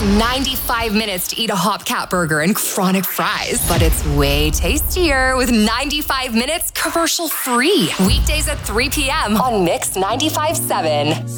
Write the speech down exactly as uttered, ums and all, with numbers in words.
ninety-five minutes to eat a Hopcat burger and chronic fries, but it's way tastier with ninety-five minutes commercial free. Weekdays at three p.m. on Mix ninety-five point seven.